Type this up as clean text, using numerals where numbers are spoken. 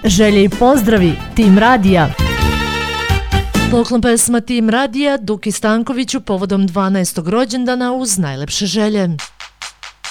Želje i pozdravi, Tim Radija. Poklon pesma Tim Radija Duki Stankoviću povodom 12. rođendana uz najlepše želje.